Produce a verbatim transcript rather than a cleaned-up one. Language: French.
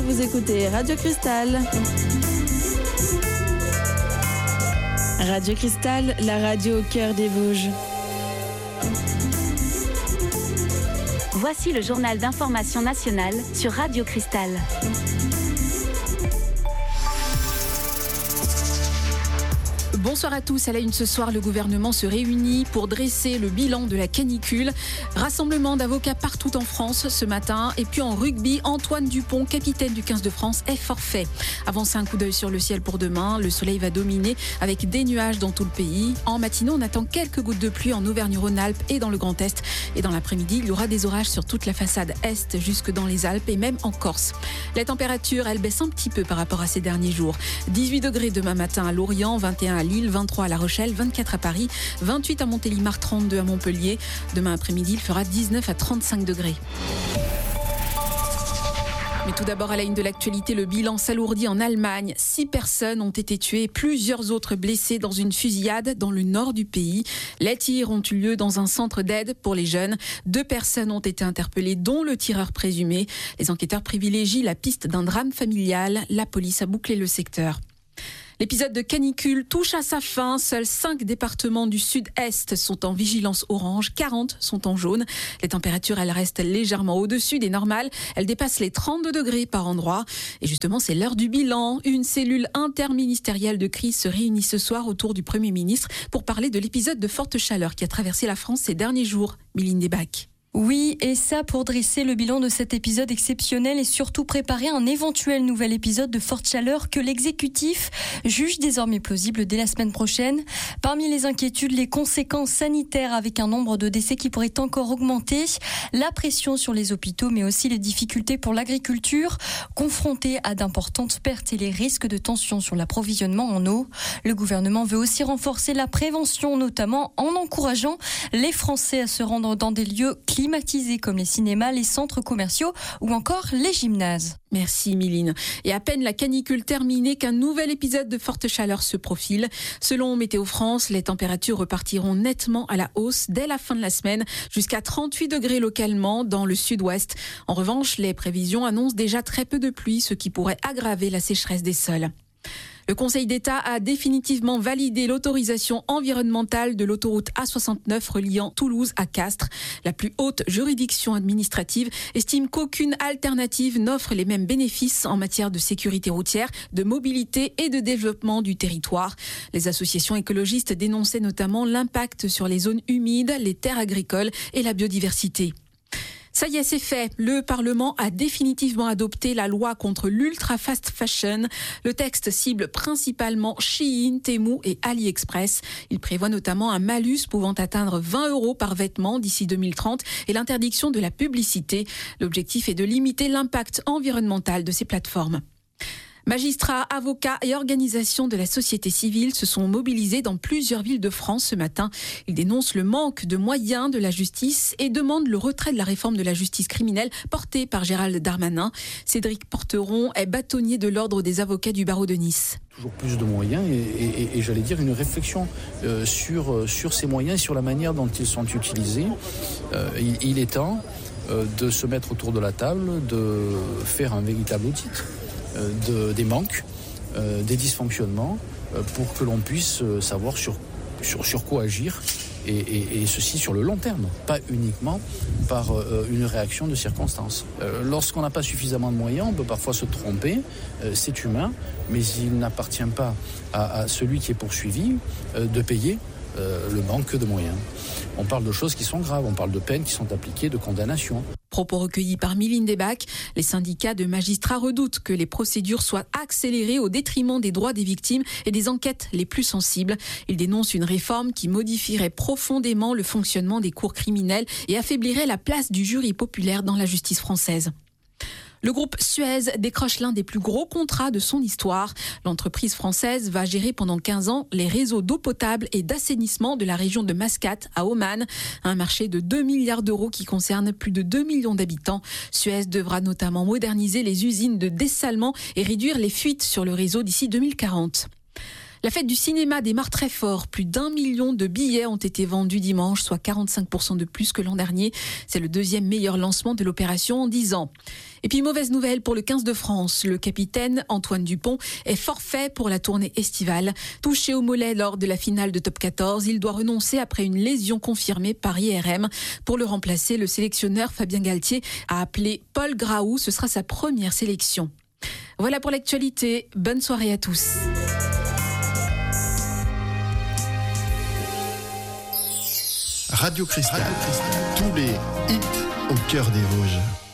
vous écoutez Radio Cristal. Radio Cristal, la radio au cœur des Vosges. Voici le journal d'information nationale sur Radio Cristal. Bonsoir à tous. À la une ce soir, le gouvernement se réunit pour dresser le bilan de la canicule. Rassemblement d'avocats partout en France ce matin. Et puis en rugby, Antoine Dupont, capitaine du quinze de France, est forfait. Avancez un coup d'œil sur le ciel pour demain. Le soleil va dominer avec des nuages dans tout le pays. En matinée, on attend quelques gouttes de pluie en Auvergne-Rhône-Alpes et dans le Grand Est. Et dans l'après-midi, il y aura des orages sur toute la façade Est jusque dans les Alpes et même en Corse. La température, elle baisse un petit peu par rapport à ces derniers jours. dix-huit degrés demain matin à Lorient, vingt et un à Lille, vingt-trois à La Rochelle, vingt-quatre à Paris, vingt-huit à Montélimar, trente-deux à Montpellier. Demain après-midi, il fera dix-neuf à trente-cinq degrés. Mais tout d'abord, à la une de l'actualité, le bilan s'alourdit en Allemagne. Six personnes ont été tuées et plusieurs autres blessées dans une fusillade dans le nord du pays. Les tirs ont eu lieu dans un centre d'aide pour les jeunes. Deux personnes ont été interpellées, dont le tireur présumé. Les enquêteurs privilégient la piste d'un drame familial. La police a bouclé le secteur. L'épisode de canicule touche à sa fin. Seuls cinq départements du sud-est sont en vigilance orange, quarante sont en jaune. Les températures, elles restent légèrement au-dessus des normales. Elles dépassent les trente-deux degrés par endroit. Et justement, c'est l'heure du bilan. Une cellule interministérielle de crise se réunit ce soir autour du Premier ministre pour parler de l'épisode de forte chaleur qui a traversé la France ces derniers jours. Mylène Desbacs. Oui, et ça pour dresser le bilan de cet épisode exceptionnel et surtout préparer un éventuel nouvel épisode de forte chaleur que l'exécutif juge désormais plausible dès la semaine prochaine. Parmi les inquiétudes, les conséquences sanitaires avec un nombre de décès qui pourrait encore augmenter, la pression sur les hôpitaux mais aussi les difficultés pour l'agriculture, confrontée à d'importantes pertes et les risques de tension sur l'approvisionnement en eau. Le gouvernement veut aussi renforcer la prévention, notamment en encourageant les Français à se rendre dans des lieux climatisés climatisés comme les cinémas, les centres commerciaux ou encore les gymnases. Merci Mylène. Et à peine la canicule terminée qu'un nouvel épisode de forte chaleur se profile. Selon Météo France, les températures repartiront nettement à la hausse dès la fin de la semaine, jusqu'à trente-huit degrés localement dans le sud-ouest. En revanche, les prévisions annoncent déjà très peu de pluie, ce qui pourrait aggraver la sécheresse des sols. Le Conseil d'État a définitivement validé l'autorisation environnementale de l'autoroute A soixante-neuf reliant Toulouse à Castres. La plus haute juridiction administrative estime qu'aucune alternative n'offre les mêmes bénéfices en matière de sécurité routière, de mobilité et de développement du territoire. Les associations écologistes dénonçaient notamment l'impact sur les zones humides, les terres agricoles et la biodiversité. Ça y est, c'est fait. Le Parlement a définitivement adopté la loi contre l'ultra fast fashion. Le texte cible principalement Shein, Temu et AliExpress. Il prévoit notamment un malus pouvant atteindre vingt euros par vêtement d'ici deux mille trente et l'interdiction de la publicité. L'objectif est de limiter l'impact environnemental de ces plateformes. Magistrats, avocats et organisations de la société civile se sont mobilisés dans plusieurs villes de France ce matin. Ils dénoncent le manque de moyens de la justice et demandent le retrait de la réforme de la justice criminelle portée par Gérald Darmanin. Cédric Porteron est bâtonnier de l'ordre des avocats du barreau de Nice. Toujours plus de moyens et, et, et j'allais dire une réflexion euh, sur, sur ces moyens et sur la manière dont ils sont utilisés. Euh, il, il est temps euh, de se mettre autour de la table, de faire un véritable audit De, des manques, euh, des dysfonctionnements, euh, pour que l'on puisse euh, savoir sur, sur, sur quoi agir, et, et, et ceci sur le long terme, pas uniquement par euh, une réaction de circonstances. Euh, lorsqu'on n'a pas suffisamment de moyens, on peut parfois se tromper, euh, c'est humain, mais il n'appartient pas à, à celui qui est poursuivi euh, de payer euh, le manque de moyens. On parle de choses qui sont graves, on parle de peines qui sont appliquées, de condamnations. Propos recueillis par Mylène Desbacs. Les syndicats de magistrats redoutent que les procédures soient accélérées au détriment des droits des victimes et des enquêtes les plus sensibles. Ils dénoncent une réforme qui modifierait profondément le fonctionnement des cours criminelles et affaiblirait la place du jury populaire dans la justice française. Le groupe Suez décroche l'un des plus gros contrats de son histoire. L'entreprise française va gérer pendant quinze ans les réseaux d'eau potable et d'assainissement de la région de Mascate à Oman. Un marché de deux milliards d'euros qui concerne plus de deux millions d'habitants. Suez devra notamment moderniser les usines de dessalement et réduire les fuites sur le réseau d'ici deux mille quarante. La fête du cinéma démarre très fort. Plus d'un million de billets ont été vendus dimanche, soit quarante-cinq pour cent de plus que l'an dernier. C'est le deuxième meilleur lancement de l'opération en dix ans. Et puis, mauvaise nouvelle pour le quinze de France. Le capitaine Antoine Dupont est forfait pour la tournée estivale. Touché au mollet lors de la finale de Top quatorze, il doit renoncer après une lésion confirmée par I R M. Pour le remplacer, le sélectionneur Fabien Galtier a appelé Paul Graou. Ce sera sa première sélection. Voilà pour l'actualité. Bonne soirée à tous. Radio Cristal, tous les hits au cœur des Vosges.